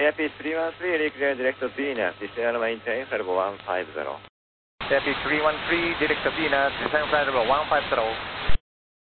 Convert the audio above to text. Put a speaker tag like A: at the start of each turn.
A: Airpeace 313, Rickler, direct to Venus, descend maintain flight level 150.
B: Airpeace 313, direct to Venus, descend flight level 150.